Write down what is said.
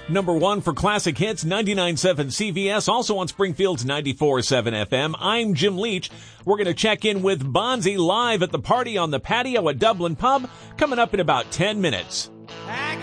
Number 1 for Classic Hits, 99.7 CVS, also on Springfield's 94.7 FM. I'm Jim Leach. We're going to check in with Bonzi live at the Party on the Patio at Dublin Pub, coming up in about 10 minutes.